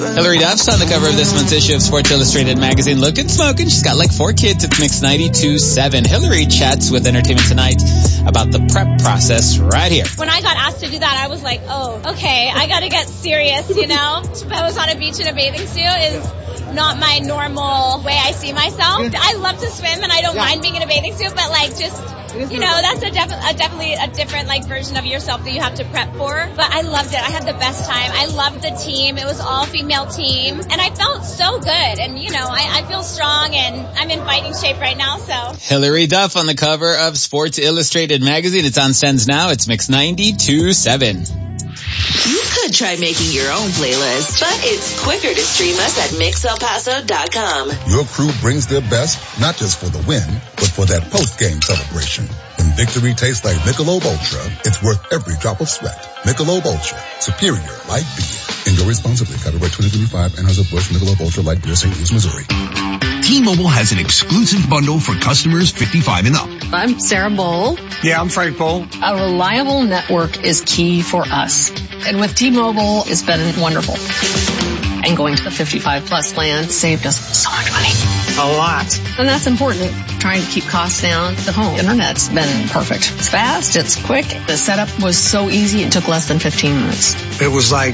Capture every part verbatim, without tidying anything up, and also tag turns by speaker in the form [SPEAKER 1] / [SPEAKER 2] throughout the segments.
[SPEAKER 1] Hilary Duff's on the cover of this month's issue of Sports Illustrated magazine, looking smoking. She's got like four kids. It's Mix ninety-two point seven. Hilary chats with Entertainment Tonight about the prep process right here.
[SPEAKER 2] When I got asked to do that, I was like, oh, okay, I got to get serious, you know? I was on a beach in a bathing suit is not my normal way I see myself. I love to swim and I don't yeah. mind being in a bathing suit, but like just, you know, that's a, def- a definitely a different like version of yourself that you have to prep for. But I loved it. I had the best time. I loved the team. It was all female team and I felt so good. And you know, I, I feel strong and I'm in fighting shape right now. So
[SPEAKER 1] Hilary Duff on the cover of Sports Illustrated magazine. It's on Sends now. It's Mix ninety-two point seven.
[SPEAKER 3] You could try making your own playlist, but it's quicker to stream us at mix el paso dot com.
[SPEAKER 4] Your crew brings their best, not just for the win, but for that post-game celebration. When victory tastes like Michelob Ultra, it's worth every drop of sweat. Michelob Ultra, superior light beer. Enjoy responsibly. Copyright twenty twenty-five, Anheuser-Busch Michelob Ultra Light Beer, Saint Louis, Missouri.
[SPEAKER 5] T-Mobile has an exclusive bundle for customers fifty-five and up.
[SPEAKER 6] I'm Sarah Bowl.
[SPEAKER 7] Yeah, I'm Frank Bowl.
[SPEAKER 6] A reliable network is key for us. And with T-Mobile, it's been wonderful. And going to the fifty-five plus plan saved us so much money.
[SPEAKER 7] A lot.
[SPEAKER 6] And that's important. Trying to keep costs down. The home internet's been perfect. It's fast. It's quick. The setup was so easy. It took less than fifteen minutes.
[SPEAKER 7] It was like,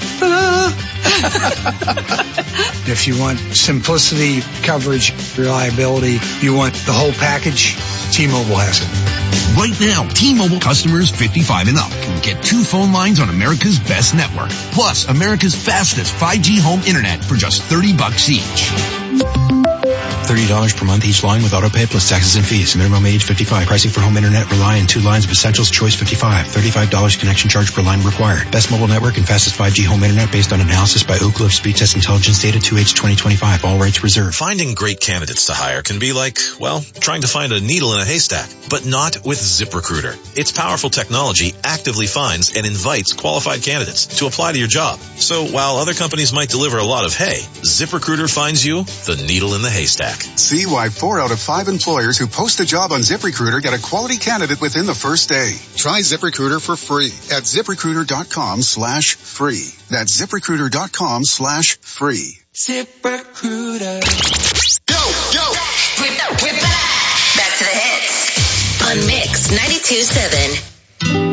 [SPEAKER 7] if you want simplicity, coverage, reliability, you want the whole package, T-Mobile has it.
[SPEAKER 5] Right now, T-Mobile customers fifty-five and up can get two phone lines on America's best network, plus America's fastest five G home internet for just thirty bucks each.
[SPEAKER 8] thirty dollars per month each line with autopay plus taxes and fees. Minimum age fifty-five. Pricing for home internet rely on two lines of Essentials Choice fifty-five. thirty-five dollars connection charge per line required. Best mobile network and fastest five G home internet based on analysis by Ookla of Speed Test Intelligence data two H twenty twenty-five. All rights reserved.
[SPEAKER 9] Finding great candidates to hire can be like, well, trying to find a needle in a haystack, but not with ZipRecruiter. Its powerful technology actively finds and invites qualified candidates to apply to your job. So while other companies might deliver a lot of hay, ZipRecruiter finds you the needle in the haystack.
[SPEAKER 10] See why four out of five employers who post a job on ZipRecruiter get a quality candidate within the first day. Try ZipRecruiter for free at ZipRecruiter.com slash free. That's ZipRecruiter.com slash free.
[SPEAKER 11] ZipRecruiter.
[SPEAKER 3] Go, go. We're back. Back to the hits on Mix ninety-two point seven.